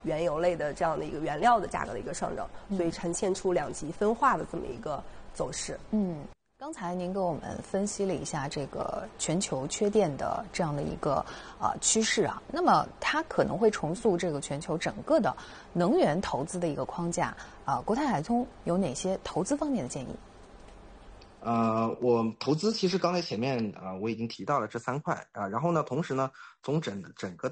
原油类的这样的一个原料的价格的一个上涨，所以呈现出两极分化的这么一个走势。 刚才您给我们分析了一下这个全球缺电的这样的一个趋势啊，那么它可能会重塑这个全球整个的能源投资的一个框架国泰海通有哪些投资方面的建议？ 我投资其实刚才前面我已经提到了这3块然后呢，同时呢，从整个